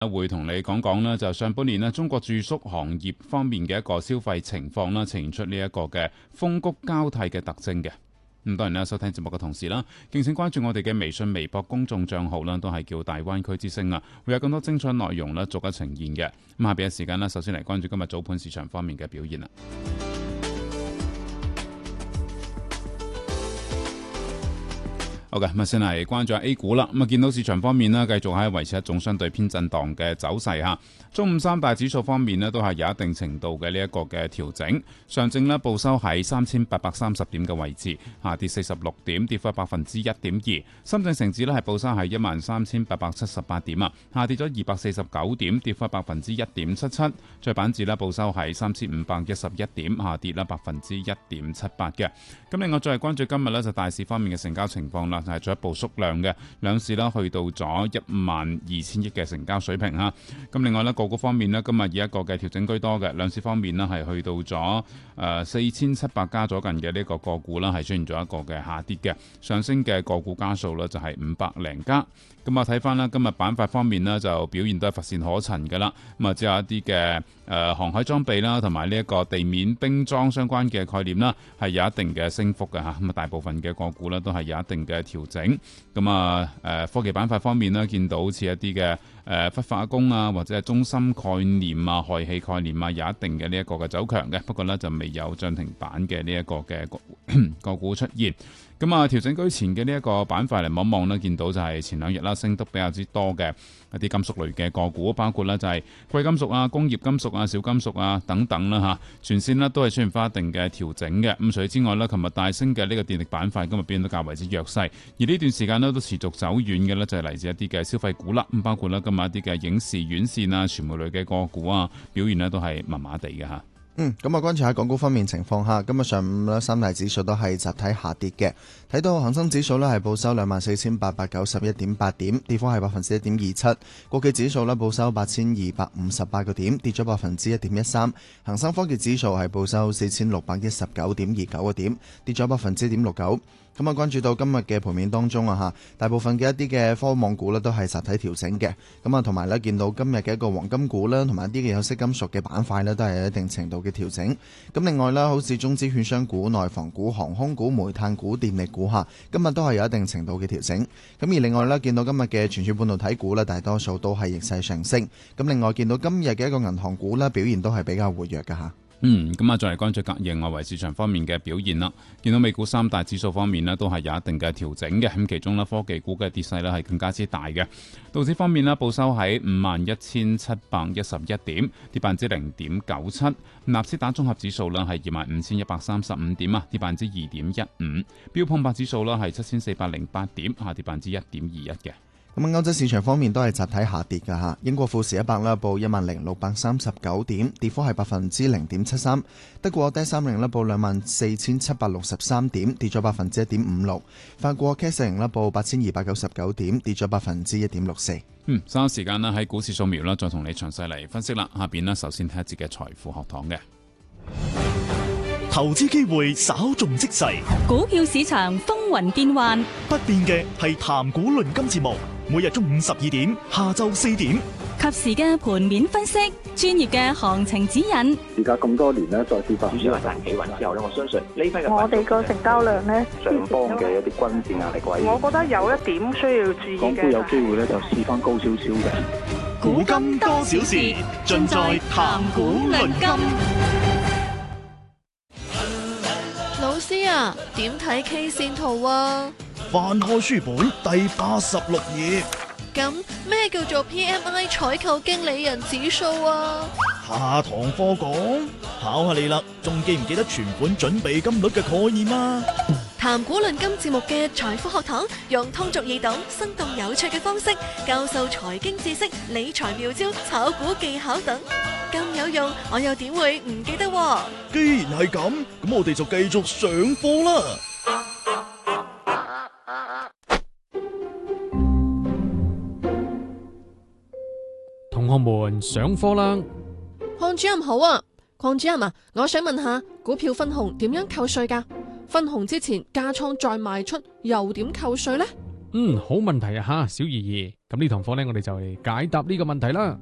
會同你講講啦，就上半年咧中國住宿行業方面嘅一個消費情況啦，呈現出呢一個嘅風谷交替嘅特徵嘅。咁當然啦，收聽節目嘅同時啦，敬請關注我哋嘅微信、微博公眾帳號啦，都係叫大灣區之聲啊，會有更多精彩內容啦，逐一呈現嘅。咁下邊嘅時間啦，首先嚟關注今日早盤市場方面嘅表現啦。好嘅，咁先係關注下 A 股啦。咁見到市場方面咧，繼續喺維持一種相對偏震盪嘅走勢嚇。中午三大指數方面咧，都係有一定程度嘅呢一個嘅調整。上證咧報收喺3830點嘅位置，下跌46點，跌幅1.2%。深證成指咧係報收喺13878點啊，下跌咗249點，跌幅1.77%。再板指咧報收喺3511點，下跌啦1.78%嘅。咁另外再係關注今日咧就大市方面嘅成交情況啦。係進一步縮量嘅，兩市啦去到咗12000億嘅成交水平哈。咁另外呢個股方面呢，今日以一個嘅調整居多嘅，兩市方面呢係去到咗4700家左近嘅呢個個股啦，係出現咗一個嘅下跌嘅，上升嘅個股家數呢就係500零家。咁啊睇翻啦，今日板塊方面呢就表現都係乏善可陳噶啦。咁啊只有一啲嘅航海裝備啦，同埋呢一個地面冰裝相關嘅概念啦，係有一定嘅升幅嘅嚇。咁啊大部分嘅個股呢都係有一定嘅調整。咁啊科技板塊方面呢，見到好似一啲嘅氟化工啊，或者係中芯概念啊、氦氣概念啊，有一定嘅呢一個嘅走強嘅。不過呢，就未有漲停板嘅呢一個嘅個股出現。咁啊，調整居前嘅呢一個板塊嚟望一望呢，見到就係前兩日啦，升得比較之多嘅一啲金屬類嘅個股，包括呢就係貴金屬啊、工業金屬啊、小金屬啊等等啦嚇，全線呢都係出現翻一定嘅調整嘅。咁除此之外呢，琴日大升嘅呢個電力板塊今日變得較為之弱勢，而呢段時間呢都持續走遠嘅呢，就係嚟自一啲嘅消費股啦。咁包括呢今日一啲嘅影視院線啊、傳媒類嘅個股啊，表現呢都係麻麻地嘅嚇。 咁啊，關注下港股方面情況下，今日上午咧三大指數都係集體下跌嘅。睇到恒生指數咧係報收24,891.8點，跌幅係1.27%。國企指數咧報收8,258個點，跌咗1.13%。恒生科技指數係報收4,619.29個點，跌咗1.69%。咁啊，關注到今日嘅盤面當中啊，大部分嘅一啲嘅科網股咧都係集體調整嘅。咁啊，同埋咧見到今日嘅一個黃金股啦，同埋一啲嘅有色金屬嘅板塊咧都係有一定程度嘅調整。咁另外啦，好似中資券商股、內房股、航空股、煤炭股、電力股今日都係有一定程度嘅調整。咁而另外咧，見到今日嘅存儲半導體股咧，大多數都係逆勢上升。咁另外見到今日嘅一個銀行股咧，表現都係比較活躍㗎嚇。 咁啊，再嚟關注隔夜外圍市場方面嘅表現啦。見到美股三大指數方面呢，都係有一定嘅調整嘅。咁其中呢，科技股嘅跌勢呢係更加之大嘅。道指方面呢，報收喺51,711點，跌0.97%。納斯達綜合指數呢係25,135點啊，跌2.15%。標普500指數呢係7,408點，下跌1.21%嘅。 咁歐洲市場方面都係集體下跌㗎嚇。英國富時100啦報10,639點，跌幅係0.73%。德國DAX 30啦報24,763點，跌咗1.56%。法國 CAC 40啦報8,299點，跌咗1.64%。 稍後時間啦，喺股市掃描啦，再同你詳細嚟分析啦。下邊呢，首先睇一節嘅財富學堂嘅。 投資機會稍縱即逝， 股票市場風雲變幻， 不變嘅係談股論金節目，每日中午12點，下晝4點， 及時嘅盤面分析，專業嘅行情指引。 而家咁多年咧，再次發展主要係大企穩之後咧，我相信呢批嘅我哋個成交量咧， 上方嘅一啲均線壓力位， 我覺得有一點需要注意嘅。 港股有機會咧就試翻高少少嘅。 古今多少事，盡在談股論金。 老師啊，點睇 K 線圖啊？ 翻開書本第86頁。 咁咩叫做 PMI 採購經理人指數啊？ 下堂課講，考下你啦，仲記唔記得存款準備金率嘅概念啊？ 談股論金節目嘅財富學堂，用通俗易懂、生動有趣嘅方式教授財經知識、理財妙招、炒股技巧等，咁有用，我又點會唔記得喎？ 既然係咁，咁我哋就繼續上課啦。 同學們上課啦！ 鄺主任好啊，鄺主任啊，我想問下股票分紅點樣扣稅㗎？分紅之前加倉再賣出又點扣稅呢？ 好問題啊吓，小怡怡。咁呢堂課呢，我哋就嚟解答呢個問題啦。